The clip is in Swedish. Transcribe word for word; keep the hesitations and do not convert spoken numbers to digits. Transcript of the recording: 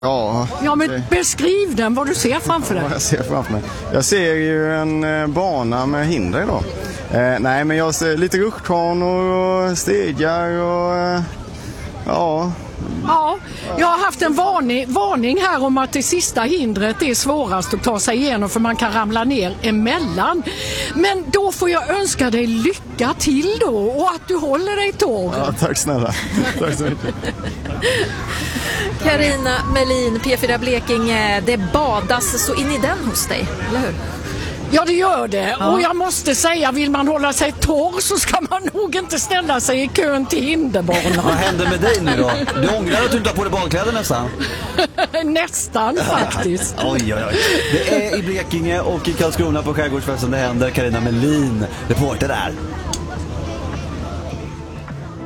Ja, ja, men beskriv den, vad du ser framför dig. Vad jag ser framför mig. Jag ser ju en eh, bana med hinder idag. Eh, nej, men jag ser lite rutschkanor och stegar och eh, ja. Ja, jag har haft en varning, varning här om att det sista hindret är svårast att ta sig igenom för man kan ramla ner emellan. Men då får jag önska dig lycka till då och att du håller dig tåg. Ja, tack snälla. Tack så mycket. Carina Melin, P fyra Blekinge, det badas så in i den hos dig, eller hur? Ja, det gör det. Ja. Och jag måste säga, vill man hålla sig torr så ska man nog inte ställa sig i kön till hinderbanan. Vad händer med dig nu då? Du ångrar att du inte har på dig badkläder nästan? Nästan faktiskt. Oj, oj, oj. Det är i Blekinge och i Karlskrona på Skärgårdsfesten det händer. Carina Melin, reporter där.